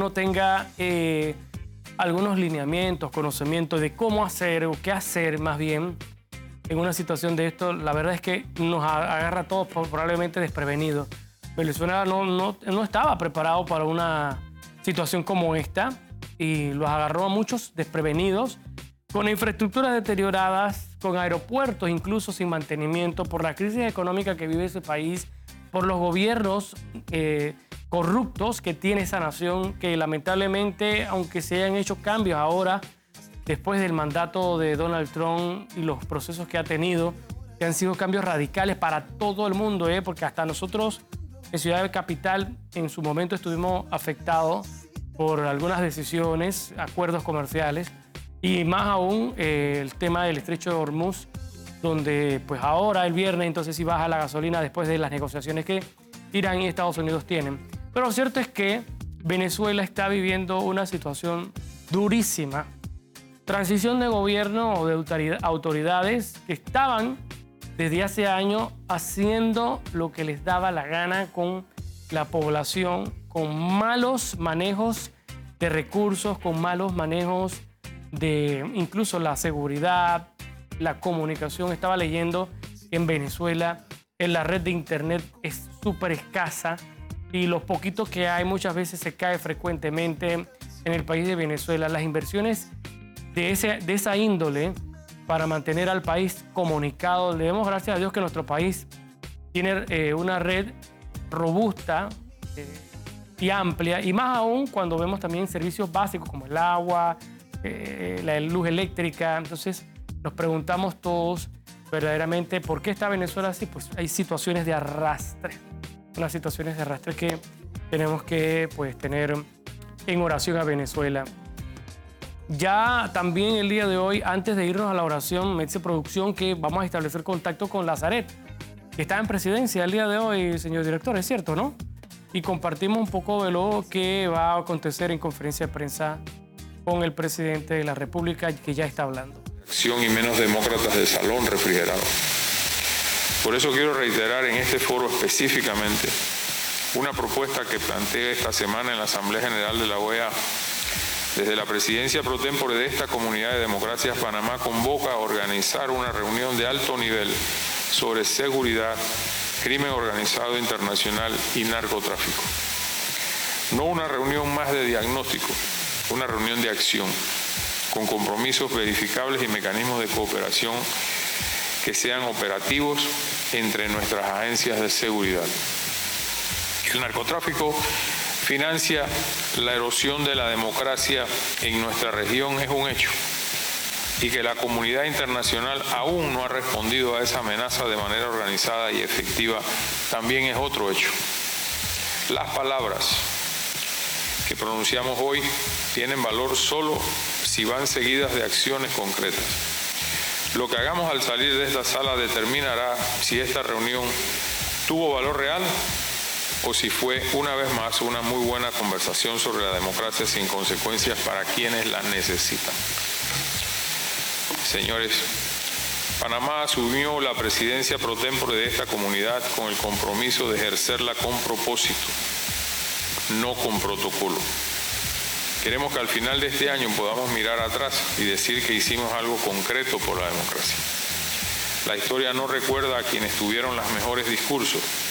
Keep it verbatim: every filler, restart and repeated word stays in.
gobierno tenga eh, algunos lineamientos, conocimientos de cómo hacer o qué hacer más bien en una situación de esto, la verdad es que nos agarra a todos probablemente desprevenidos. Venezuela no, no, no estaba preparado para una situación como esta y los agarró a muchos desprevenidos, con infraestructuras deterioradas, con aeropuertos incluso sin mantenimiento, por la crisis económica que vive ese país, por los gobiernos eh, corruptos que tiene esa nación, que lamentablemente, aunque se hayan hecho cambios ahora, después del mandato de Donald Trump y los procesos que ha tenido, que han sido cambios radicales para todo el mundo, ¿eh? Porque hasta nosotros en Ciudad del Capital en su momento estuvimos afectados por algunas decisiones, acuerdos comerciales, y más aún eh, el tema del Estrecho de Hormuz, donde pues ahora el viernes entonces sí baja la gasolina después de las negociaciones que Irán y Estados Unidos tienen. Pero lo cierto es que Venezuela está viviendo una situación durísima. Transición de gobierno o de autoridades que estaban desde hace años haciendo lo que les daba la gana con la población, con malos manejos de recursos, con malos manejos de incluso la seguridad, la comunicación. Estaba leyendo que en Venezuela en la red de internet es súper escasa y los poquitos que hay muchas veces se cae frecuentemente en el país de Venezuela. Las inversiones de, ese, de esa índole para mantener al país comunicado. Le damos gracias a Dios que nuestro país tiene eh, una red robusta eh, y amplia, y más aún cuando vemos también servicios básicos como el agua, eh, la luz eléctrica. Entonces nos preguntamos todos verdaderamente por qué está Venezuela así. Pues hay situaciones de arrastre, unas situaciones de arrastre que tenemos que pues, tener en oración a Venezuela. Ya también el día de hoy, antes de irnos a la oración, me dice producción que vamos a establecer contacto con Lazaret, que está en presidencia el día de hoy, señor director, es cierto, ¿no? Y compartimos un poco de lo que va a acontecer en conferencia de prensa con el presidente de la República, que ya está hablando. Acción y menos demócratas de salón refrigerado. Por eso quiero reiterar en este foro específicamente una propuesta que planteé esta semana en la Asamblea General de la O E A. Desde la presidencia pro tempore de esta Comunidad de Democracias, Panamá convoca a organizar una reunión de alto nivel sobre seguridad, crimen organizado internacional y narcotráfico. No una reunión más de diagnóstico, una reunión de acción, con compromisos verificables y mecanismos de cooperación que sean operativos entre nuestras agencias de seguridad. El narcotráfico financia la erosión de la democracia en nuestra región, es un hecho, y que la comunidad internacional aún no ha respondido a esa amenaza de manera organizada y efectiva también es otro hecho. Las palabras que pronunciamos hoy tienen valor solo si van seguidas de acciones concretas. Lo que hagamos al salir de esta sala determinará si esta reunión tuvo valor real o si fue una vez más una muy buena conversación sobre la democracia sin consecuencias para quienes la necesitan. Señores, Panamá asumió la presidencia pro tempore de esta comunidad con el compromiso de ejercerla con propósito, no con protocolo. Queremos que al final de este año podamos mirar atrás y decir que hicimos algo concreto por la democracia. La historia no recuerda a quienes tuvieron los mejores discursos,